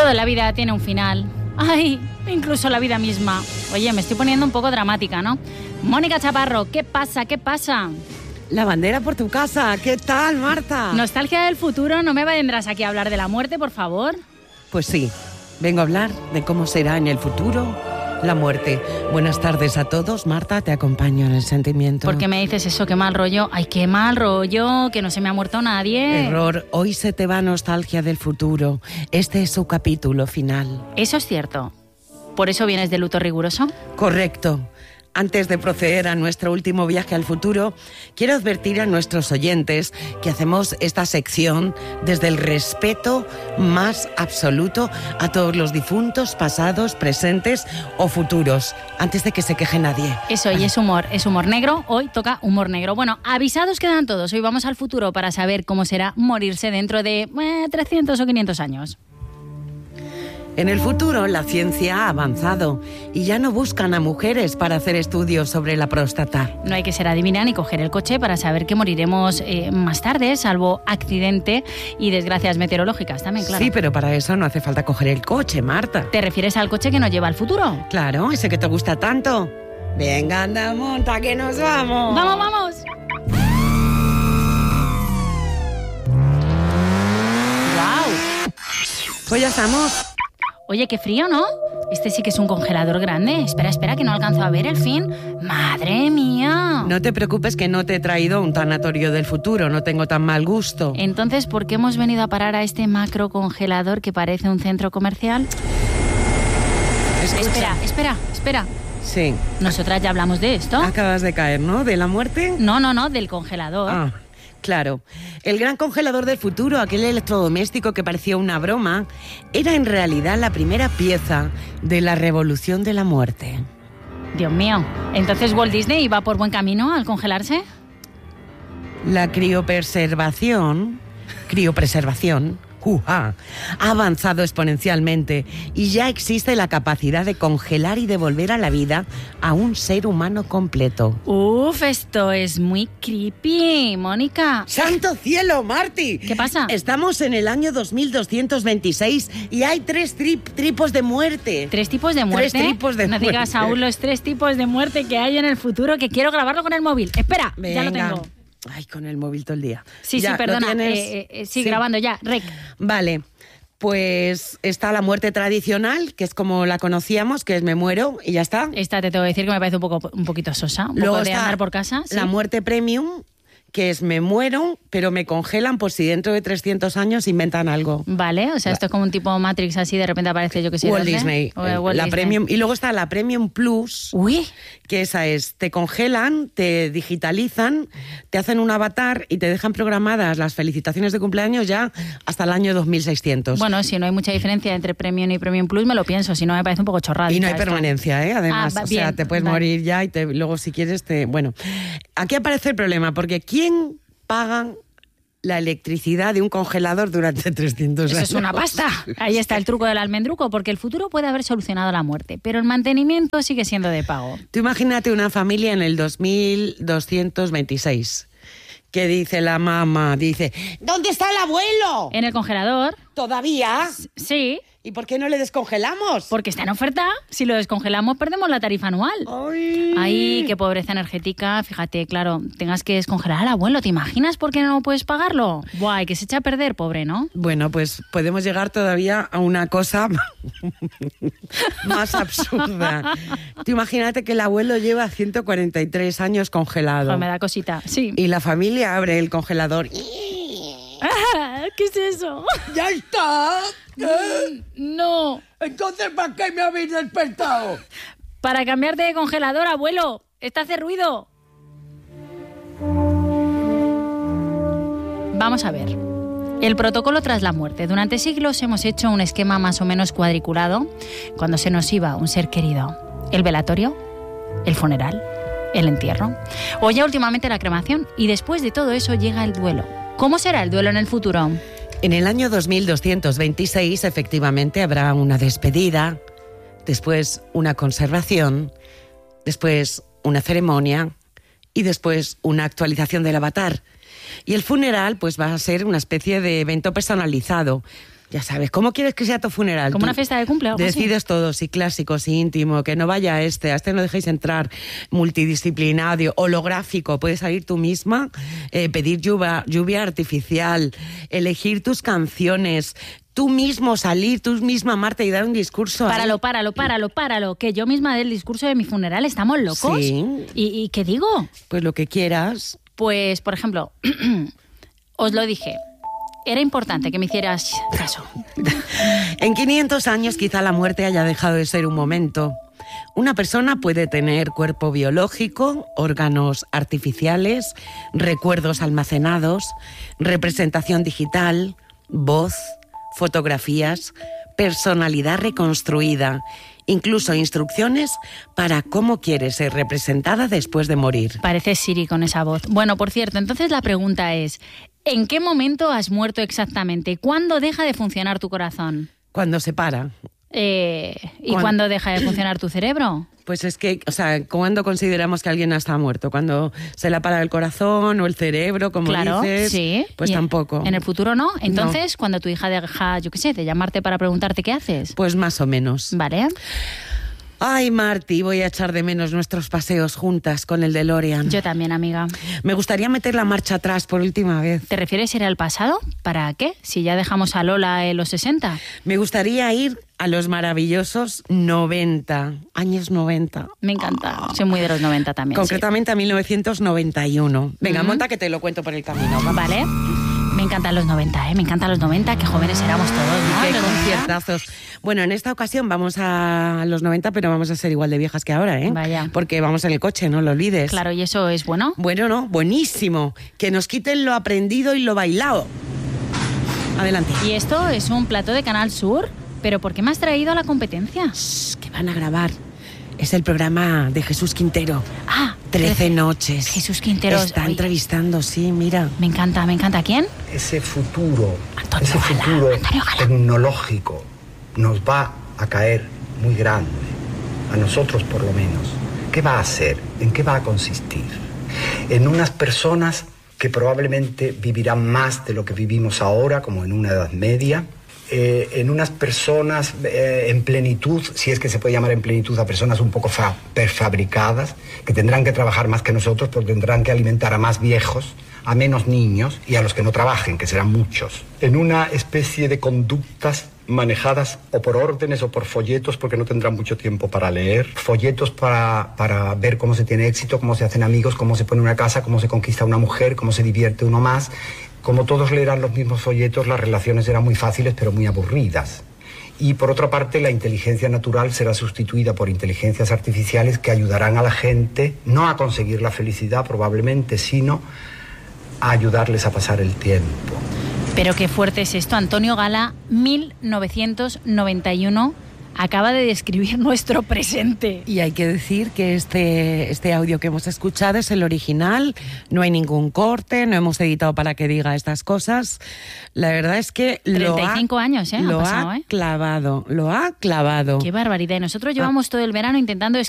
Todo en la vida tiene un final. ¡Ay! Incluso la vida misma. Oye, me estoy poniendo un poco dramática, ¿no? Mónica Chaparro, ¿qué pasa? ¿Qué pasa? La bandera por tu casa. ¿Qué tal, Marta? Nostalgia del futuro, ¿no me vendrás aquí a hablar de la muerte, por favor? Pues sí, vengo a hablar de cómo será en el futuro la muerte. Buenas tardes a todos. Marta, te acompaño en el sentimiento. ¿Por qué me dices eso? Qué mal rollo. Ay, qué mal rollo, que no se me ha muerto nadie. Error. Hoy se te va Nostalgia del futuro. Este es su capítulo final. Eso es cierto. ¿Por eso vienes de luto riguroso? Correcto. Antes de proceder a nuestro último viaje al futuro, quiero advertir a nuestros oyentes que hacemos esta sección desde el respeto más absoluto a todos los difuntos, pasados, presentes o futuros, antes de que se queje nadie. Eso, y es humor negro. Hoy toca humor negro. Bueno, avisados quedan todos. Hoy vamos al futuro para saber cómo será morirse dentro de 300 o 500 años. En el futuro, la ciencia ha avanzado y ya no buscan a mujeres para hacer estudios sobre la próstata. No hay que ser adivina ni coger el coche para saber que moriremos más tarde, salvo accidente y desgracias meteorológicas también, claro. Sí, pero para eso no hace falta coger el coche, Marta. ¿Te refieres al coche que nos lleva al futuro? Claro, ese que te gusta tanto. Venga, anda, monta, que nos vamos. ¡Vamos, vamos! ¡Guau! Pues ya estamos. Oye, qué frío, ¿no? Este sí que es un congelador grande. Espera, que no alcanzo a ver el fin. ¡Madre mía! No te preocupes que no te he traído un tanatorio del futuro, no tengo tan mal gusto. Entonces, ¿por qué hemos venido a parar a este macro congelador que parece un centro comercial? Escucha. Espera. Sí. ¿Nosotras ya hablamos de esto? Acabas de caer, ¿no? ¿De la muerte? No, del congelador. Ah, claro. El gran congelador del futuro, aquel electrodoméstico que parecía una broma, era en realidad la primera pieza de la revolución de la muerte. Dios mío. ¿Entonces Walt Disney iba por buen camino al congelarse? La criopreservación, ha avanzado exponencialmente y ya existe la capacidad de congelar y devolver a la vida a un ser humano completo. Uf, esto es muy creepy, Mónica. ¡Santo cielo, Marti! ¿Qué pasa? Estamos en el año 2226 y hay tres tipos de muerte. ¿Tres tipos de muerte? Tres tipos de muerte. No digas aún los 3 tipos de muerte que hay en el futuro, que quiero grabarlo con el móvil. Espera, Venga. ya lo tengo. Ay, con el móvil todo el día. Sí, ¿Ya, perdona. lo tienes? Sí, grabando ya, rec. Vale, pues está la muerte tradicional, que es como la conocíamos, que es me muero y ya está. Esta te tengo que decir que me parece un poquito sosa, Luego poco de está andar por casa. ¿Sí? La muerte premium, que es me muero, pero me congelan por si dentro de 300 años inventan algo. Vale, o sea, esto es como un tipo Matrix así, de repente aparece yo que sé. Walt Disney. Walt La Disney. Premium. Y luego está la Premium Plus. Uy. Que esa es, te congelan, te digitalizan, te hacen un avatar y te dejan programadas las felicitaciones de cumpleaños ya hasta el año 2600. Bueno, si no hay mucha diferencia entre Premium y Premium Plus, me lo pienso, si no me parece un poco chorrada. Y no hay permanencia, además. O sea, te puedes morir ya y luego si quieres te... Bueno, aquí aparece el problema, porque ¿quién paga la electricidad de un congelador durante 300 años? Eso es una pasta. Ahí está el truco del almendruco, porque el futuro puede haber solucionado la muerte, pero el mantenimiento sigue siendo de pago. Tú imagínate una familia en el 2226, que dice la mamá, dice, ¿dónde está el abuelo? ¿En el congelador? ¿Todavía? Sí. ¿Y por qué no le descongelamos? Porque está en oferta. Si lo descongelamos, perdemos la tarifa anual. Ay, qué pobreza energética. Fíjate, claro, tengas que descongelar al abuelo. ¿Te imaginas por qué no puedes pagarlo? Buah, que se echa a perder, pobre, ¿no? Bueno, pues podemos llegar todavía a una cosa más absurda. Tú imagínate que el abuelo lleva 143 años congelado. Pues me da cosita, sí. Y la familia abre el congelador. ¿Qué es eso? ¡Ya está! No. Entonces, ¿para qué me habéis despertado? Para cambiarte de congelador, abuelo. Esta hace ruido. Vamos a ver. El protocolo tras la muerte. Durante siglos hemos hecho un esquema más o menos cuadriculado cuando se nos iba un ser querido. El velatorio, el funeral, el entierro. O ya últimamente la cremación. Y después de todo eso llega el duelo. ¿Cómo será el duelo en el futuro? En el año 2226, efectivamente, habrá una despedida, después una conservación, después una ceremonia y después una actualización del avatar. Y el funeral pues va a ser una especie de evento personalizado, Ya sabes, ¿cómo quieres que sea tu funeral? Como una fiesta de cumple o algo así. Decides todo, si clásico, si íntimo, que no vaya a este no dejéis entrar, multidisciplinario, holográfico, puedes salir tú misma, pedir lluvia artificial, elegir tus canciones, tú mismo salir, tú misma amarte y dar un discurso. Páralo, que yo misma dé el discurso de mi funeral, ¿estamos locos? Sí. ¿Y qué digo? Pues lo que quieras. Pues, por ejemplo, os lo dije. Era importante que me hicieras caso. En 500 años quizá la muerte haya dejado de ser un momento. Una persona puede tener cuerpo biológico, órganos artificiales, recuerdos almacenados, representación digital, voz, fotografías, personalidad reconstruida, incluso instrucciones para cómo quiere ser representada después de morir. Parece Siri con esa voz. Bueno, por cierto, entonces la pregunta es, ¿en qué momento has muerto exactamente? ¿Cuándo deja de funcionar tu corazón? Cuando se para. ¿Y cuándo deja de funcionar tu cerebro? Pues es que, o sea, ¿cuándo consideramos que alguien está muerto? ¿Cuando se le para el corazón o el cerebro, como dices? Sí. Pues tampoco. ¿En el futuro no? Entonces, no. Cuando tu hija deja, yo qué sé, de llamarte para preguntarte qué haces. Pues más o menos. Vale. Ay, Marti, voy a echar de menos nuestros paseos juntas con el DeLorean. Yo también, amiga. Me gustaría meter la marcha atrás por última vez. ¿Te refieres a ir al pasado? ¿Para qué? Si ya dejamos a Lola en los 60. Me gustaría ir a los maravillosos 90, años 90. Me encanta. Soy muy de los 90 también. Concretamente a 1991. Venga, monta que te lo cuento por el camino. Vamos. Vale. Me encantan los 90, ¿eh? Me encantan los 90, qué jóvenes éramos todos, ¿no? Qué conciertazos. Bueno, en esta ocasión vamos a los 90, pero vamos a ser igual de viejas que ahora, ¿eh? Vaya. Porque vamos en el coche, no lo olvides. Claro, ¿y eso es bueno? Bueno, no, buenísimo. Que nos quiten lo aprendido y lo bailado. Adelante. Y esto es un plató de Canal Sur, pero ¿por qué me has traído a la competencia? Shh, que van a grabar. Es el programa de Jesús Quintero. Ah, 13 noches. Jesús Quintero. Está entrevistando, sí, mira. Me encanta. ¿Quién? Ese futuro, Antonio Gala. tecnológico nos va a caer muy grande, a nosotros por lo menos. ¿Qué va a hacer? ¿En qué va a consistir? En unas personas que probablemente vivirán más de lo que vivimos ahora, como en una Edad Media, en unas personas en plenitud, si es que se puede llamar en plenitud a personas un poco prefabricadas, que tendrán que trabajar más que nosotros porque tendrán que alimentar a más viejos, a menos niños y a los que no trabajen, que serán muchos. En una especie de conductas manejadas o por órdenes o por folletos, porque no tendrán mucho tiempo para leer. Folletos para ver cómo se tiene éxito, cómo se hacen amigos, cómo se pone una casa, cómo se conquista una mujer, cómo se divierte uno más. Como todos leerán los mismos folletos, las relaciones serán muy fáciles pero muy aburridas. Y por otra parte, la inteligencia natural será sustituida por inteligencias artificiales que ayudarán a la gente no a conseguir la felicidad probablemente, sino a ayudarles a pasar el tiempo. Pero qué fuerte es esto. Antonio Gala, 1991, acaba de describir nuestro presente. Y hay que decir que este audio que hemos escuchado es el original, no hay ningún corte, no hemos editado para que diga estas cosas. La verdad es que 35 años, ¿eh? Lo ha pasado, ha clavado. Qué barbaridad. Y nosotros llevamos todo el verano intentando